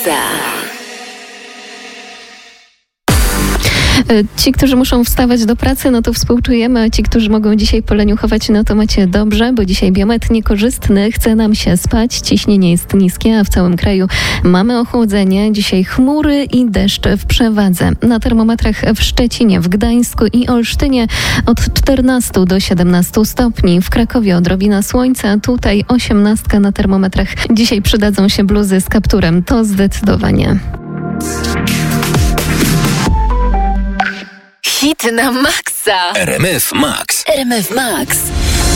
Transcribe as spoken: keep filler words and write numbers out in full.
Maksa. Ci, którzy muszą wstawać do pracy, no to współczujemy, a ci, którzy mogą dzisiaj poleniuchować, no to macie dobrze, bo dzisiaj biometr niekorzystny, chce nam się spać, ciśnienie jest niskie, a w całym kraju mamy ochłodzenie. Dzisiaj chmury i deszcz w przewadze. Na termometrach w Szczecinie, w Gdańsku i Olsztynie od czternastu do siedemnastu stopni. W Krakowie odrobina słońca, tutaj osiemnastka na termometrach. Dzisiaj przydadzą się bluzy z kapturem, to zdecydowanie. Hit na maksa. R M F Max. R M F Max.